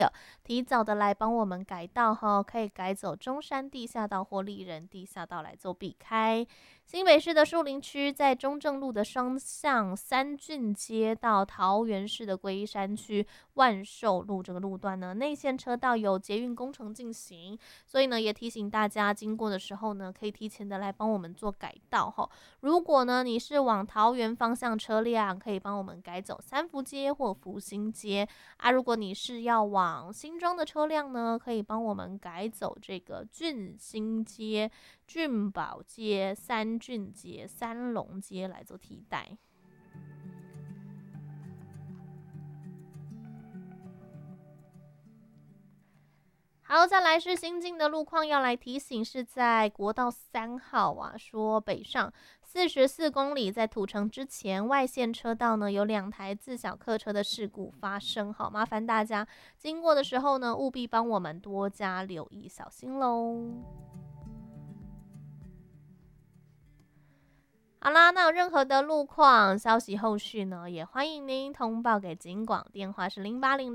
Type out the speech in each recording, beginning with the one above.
提早的来帮我们改道哈，可以改走中山地下道或立人地下道来做避开。新北市的树林区在中正路的双向三郡街到桃园市的龟山区万寿路这个路段呢，内线车道有捷运工程进行，所以呢也提醒大家经过的时候呢，可以提前的来帮我们做改道哈。如果呢你是往桃园方向车辆，可以帮我们改走三福街或福兴街啊。如果你是要往新庄的车辆呢，可以帮我们改走这个郡新街、郡宝街、三郡街、三龙街来做替代。好，再来是新进的路况要来提醒，是在国道3号啊，说北上44公里，在土城之前外线车道呢有2台自小客车的事故发生，好，麻烦大家经过的时候呢，务必帮我们多加留意，小心喽。好啦，那有任何的路况消息后续呢，也欢迎您通报给警广，电话是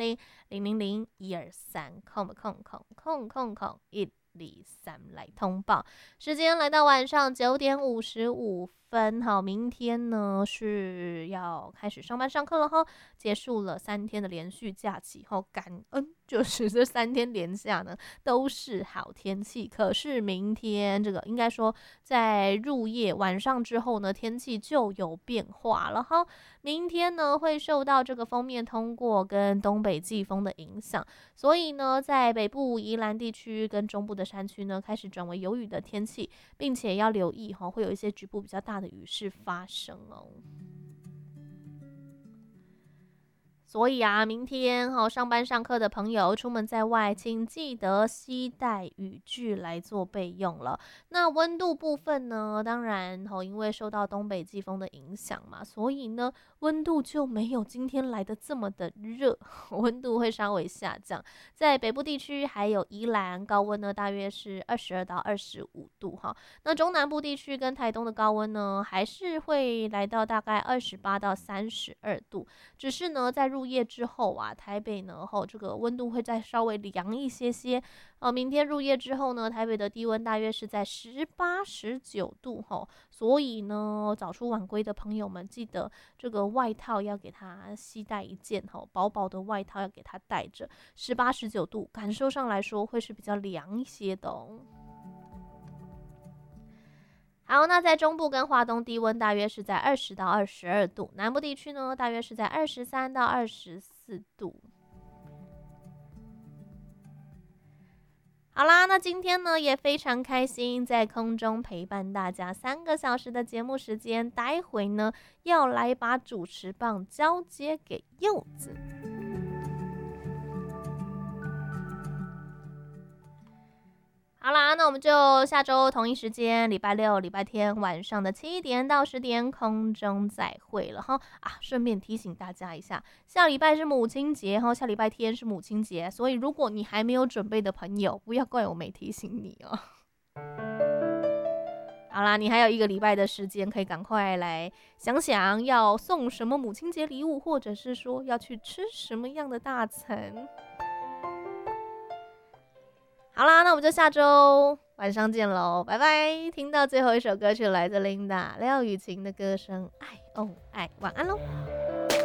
0800-000-123123来通报。时间来到晚上9点55分，好，明天呢是要开始上班上课了哈，结束了3天的连续假期后，感恩就是这3天连假呢都是好天气，可是明天这个应该说在入夜晚上之后呢，天气就有变化了哈。明天呢会受到这个锋面通过跟东北季风的影响，所以呢在北部宜兰地区跟中部的山区呢开始转为有雨的天气，并且要留意会有一些局部比较大的雨势发生哦。所以啊，明天上班上课的朋友出门在外，请记得携带雨具来做备用了。那温度部分呢，当然因为受到东北季风的影响嘛，所以呢温度就没有今天来的这么的热，温度会稍微下降。在北部地区还有宜兰，高温呢大约是22到25度哈。那中南部地区跟台东的高温呢，还是会来到大概28到32度，只是呢在入夜之后啊，台北呢这个温度会再稍微凉一些些。明天入夜之后呢，台北的低温大约是在18、19度所以呢早出晚归的朋友们，记得这个外套要给他携带一件薄薄的外套要给他带着，18、19度，感受上来说会是比较凉一些的哦。好，那在中部跟华东低温大约是在20到22度，南部地区呢大约是在23到24度。好啦，那今天呢也非常开心，在空中陪伴大家3个小时的节目时间，待会呢要来把主持棒交接给柚子。好啦，那我们就下周同一时间，礼拜六、礼拜天晚上的7点到10点空中再会了哈啊！顺便提醒大家一下，下礼拜是母亲节哈，下礼拜天是母亲节，所以如果你还没有准备的朋友，不要怪我没提醒你哦。好啦，你还有1个礼拜的时间，可以赶快来想想要送什么母亲节礼物，或者是说要去吃什么样的大餐。好啦，那我们就下周晚上见喽，拜拜！听到最后一首歌曲来自 Linda 廖雨晴的歌声《爱哦爱》，晚安喽。